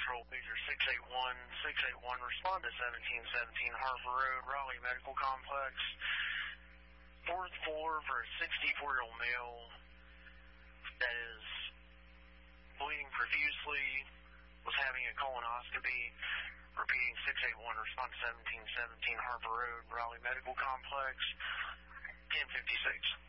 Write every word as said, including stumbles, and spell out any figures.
Patrol, Pager six eight one, six eight one, respond to seventeen seventeen Harbor Road, Raleigh Medical Complex. Fourth floor for a sixty-four-year-old male that is bleeding profusely, was having a colonoscopy. Repeating six eight one, respond to seventeen seventeen Harbor Road, Raleigh Medical Complex, ten fifty-six.